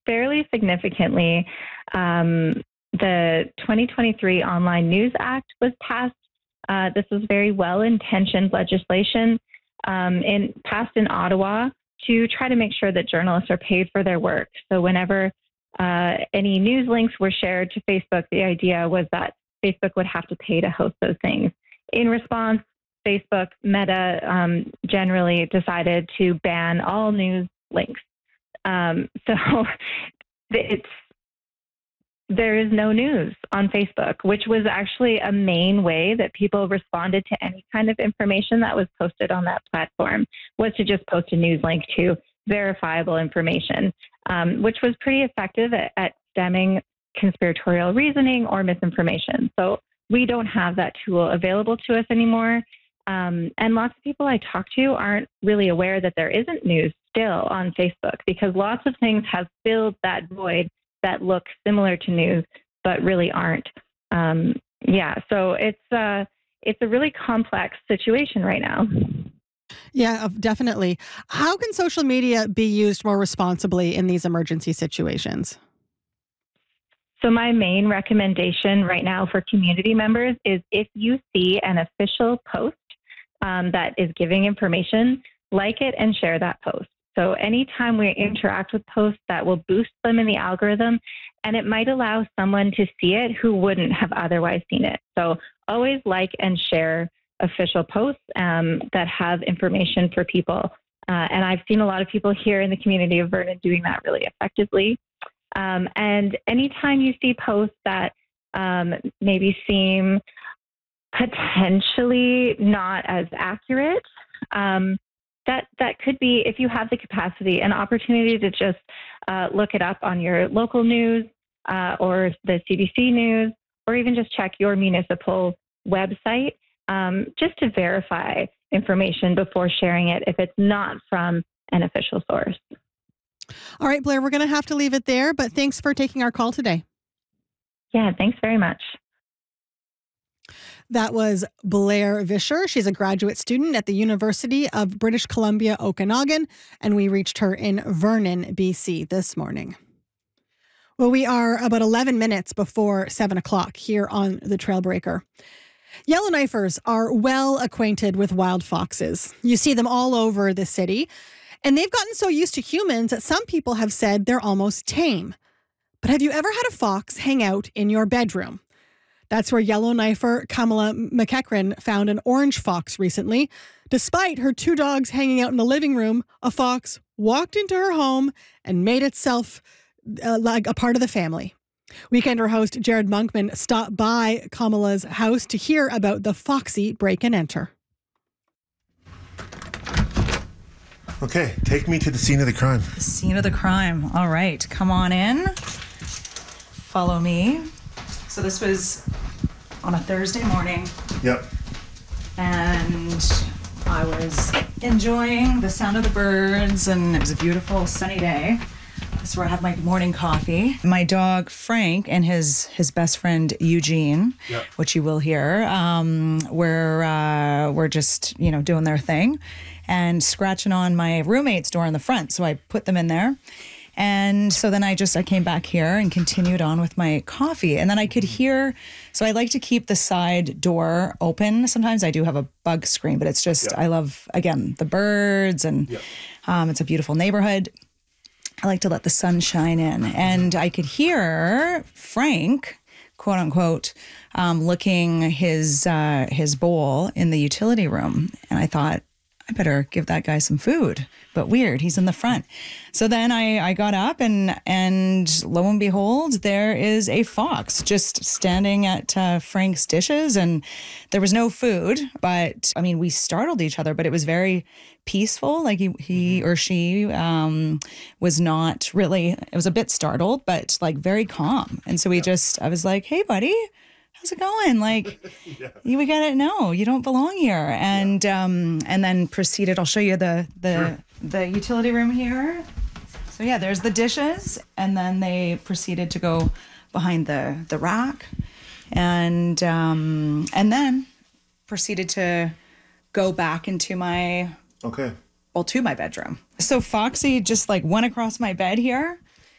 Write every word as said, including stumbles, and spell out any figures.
fairly significantly, um, the twenty twenty-three Online News Act was passed. Uh, this was very well-intentioned legislation um, in, passed in Ottawa to try to make sure that journalists are paid for their work. So whenever uh, any news links were shared to Facebook, the idea was that Facebook would have to pay to host those things. In response, Facebook, Meta, um, generally decided to ban all news links. Um, so it's there is no news on Facebook, which was actually a main way that people responded to any kind of information that was posted on that platform, was to just post a news link to verifiable information, um, which was pretty effective at, at stemming conspiratorial reasoning or misinformation. So we don't have that tool available to us anymore. Um, and lots of people I talk to aren't really aware that there isn't news still on Facebook, because lots of things have filled that void that look similar to news, but really aren't. Um, yeah, so it's uh, it's a really complex situation right now. Yeah, definitely. How can social media be used more responsibly in these emergency situations? So my main recommendation right now for community members is, if you see an official post um, that is giving information, like it and share that post. So anytime we interact with posts, that will boost them in the algorithm, and it might allow someone to see it who wouldn't have otherwise seen it. So always like and share official posts um, that have information for people. Uh, and I've seen a lot of people here in the community of Vernon doing that really effectively. Um, and anytime you see posts that um, maybe seem potentially not as accurate, um, that that could be, if you have the capacity, an opportunity to just uh, look it up on your local news uh, or the C B C News, or even just check your municipal website um, just to verify information before sharing it if it's not from an official source. All right, Blair, we're going to have to leave it there, but thanks for taking our call today. Yeah, thanks very much. That was Blair Vischer. She's a graduate student at the University of British Columbia, Okanagan, and we reached her in Vernon, B C this morning. Well, we are about eleven minutes before seven o'clock here on the Trailbreaker. Yellowknifers are well acquainted with wild foxes. You see them all over the city, and they've gotten so used to humans that some people have said they're almost tame. But have you ever had a fox hang out in your bedroom? That's where Yellowknifer Kamala McEachran found an orange fox recently. Despite her two dogs hanging out in the living room, a fox walked into her home and made itself uh, like a part of the family. Weekender host Jared Monkman stopped by Kamala's house to hear about the foxy break and enter. Okay, take me to the scene of the crime. The scene of the crime. All right, come on in. Follow me. So this was on a Thursday morning. Yep. And I was enjoying the sound of the birds, and it was a beautiful sunny day. This is where I had my morning coffee. My dog Frank and his his best friend Eugene, yep, which you will hear, um, were uh, were just you know doing their thing, and scratching on my roommate's door in the front. So I put them in there. And so then I just, I came back here and continued on with my coffee. And then I could hear, so I like to keep the side door open. Sometimes I do have a bug screen, but it's just, yeah. I love, again, the birds, and yeah. um, it's a beautiful neighborhood. I like to let the sun shine in. And I could hear Frank, quote unquote, um, licking his, uh, his bowl in the utility room. And I thought, I better give that guy some food. But weird, he's in the front. So then I, I got up and and lo and behold, there is a fox just standing at uh, Frank's dishes, and there was no food. But I mean, we startled each other, but it was very peaceful. Like he, he or she um, was not really, it was a bit startled, but like very calm. And so we just, I was like, hey, buddy. How's it going? Like, yeah. you, we got it. No, you don't belong here. And yeah. um, and then proceeded. I'll show you the the sure. the utility room here. So yeah, there's the dishes, and then they proceeded to go behind the the rack, and um, and then proceeded to go back into my okay. well to my bedroom. So Foxy just like went across my bed here.